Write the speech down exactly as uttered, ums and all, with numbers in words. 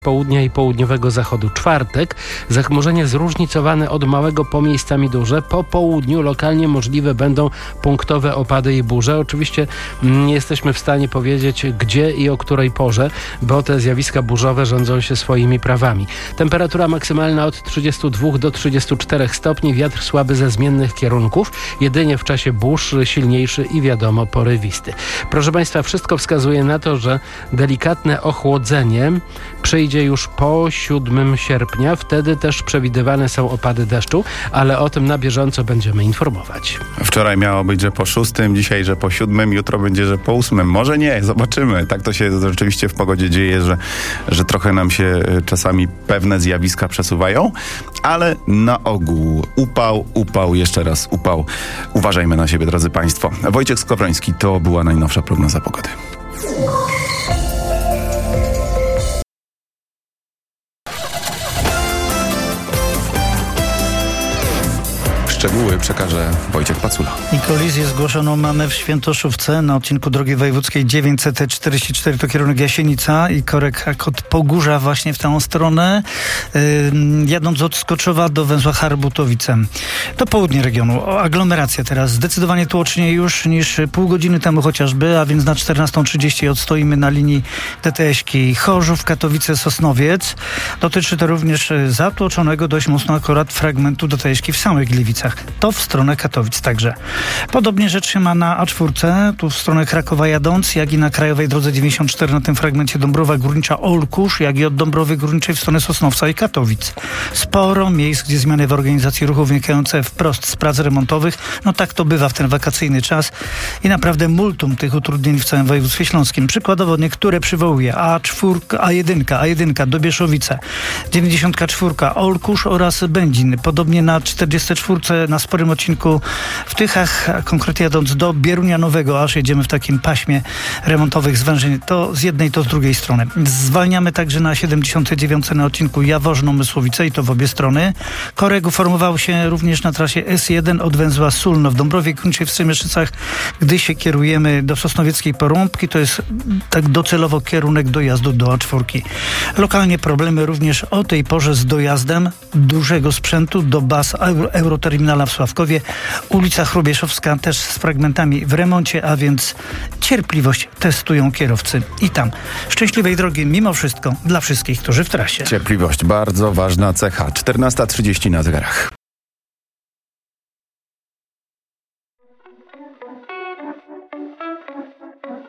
Południa i południowego zachodu. Czwartek, zachmurzenie zróżnicowane od małego po miejscami duże. Po południu lokalnie możliwe będą punktowe opady i burze. Oczywiście nie jesteśmy w stanie powiedzieć, gdzie i o której porze, bo te zjawiska burzowe rządzą się swoimi prawami. Temperatura maksymalna od trzydziestu dwóch do trzydziestu czterech stopni, wiatr słaby ze zmiennych kierunków, jedynie w czasie burz silniejszy i wiadomo porywisty. Proszę Państwa, wszystko wskazuje na to, że delikatne ochłodzenie przyjdzie już po siódmego sierpnia. Wtedy też przewidywane są opady deszczu, ale o tym na bieżąco będziemy informować. Wczoraj miało być, że po szóstym, dzisiaj, że po siódmym, jutro będzie, że po ósmym. Może nie, zobaczymy. Tak to się rzeczywiście w pogodzie dzieje, że, że trochę nam się czasami pewne zjawiska przesuwają, ale na ogół upał, upał, jeszcze raz upał. Uważajmy na siebie, drodzy Państwo. Wojciech Skowroński, to była najnowsza prognoza pogody. Szczegóły przekaże Wojciech Pacula. I kolizję zgłoszoną mamy w Świętoszówce na odcinku drogi wojewódzkiej dziewięćset czterdzieści cztery, to kierunek Jasienica i korek od Pogórza właśnie w tę stronę, yy, jadąc od Skoczowa do węzła Harbutowice. To południe regionu. Aglomeracja teraz zdecydowanie tłoczniej już niż pół godziny temu chociażby, a więc na czternastą trzydzieści odstoimy na linii D T S-ki Chorzów, Katowice, Sosnowiec. Dotyczy to również zatłoczonego dość mocno akurat fragmentu D T S-ki w samych Gliwicach. To w stronę Katowic także. Podobnie rzecz się ma na A cztery, tu w stronę Krakowa jadąc, jak i na krajowej drodze dziewięćdziesiąt cztery na tym fragmencie Dąbrowa Górnicza Olkusz, jak i od Dąbrowy Górniczej w stronę Sosnowca i Katowic. Sporo miejsc, gdzie zmiany w organizacji ruchu wynikające wprost z prac remontowych. No tak to bywa w ten wakacyjny czas i naprawdę multum tych utrudnień w całym województwie śląskim. Przykładowo niektóre przywołuję. A cztery, A jeden, A jeden, Dobierzowice, dziewięćdziesiąt cztery, Olkusz oraz Będzin. Podobnie na czterdziestej czwartej na sporym odcinku w Tychach, a konkretnie jadąc do Bierunia Nowego, aż jedziemy w takim paśmie remontowych zwężeń, to z jednej, to z drugiej strony. Zwalniamy także na siedemdziesiątej dziewiątej na odcinku Jaworzno-Mysłowice i to w obie strony. Korek uformował się również na trasie S jeden od węzła Sulno w Dąbrowie Górniczej w Strzemieszycach, gdy się kierujemy do Sosnowieckiej Porąbki, to jest tak docelowo kierunek dojazdu do A cztery. Lokalnie problemy również o tej porze z dojazdem dużego sprzętu do baz Euroterminala w Sławkowie. Ulica Chrubieszowska też z fragmentami w remoncie, a więc cierpliwość testują kierowcy i tam. Szczęśliwej drogi mimo wszystko dla wszystkich, którzy w trasie. Cierpliwość, bardzo ważna cecha. czternasta trzydzieści na zegarach.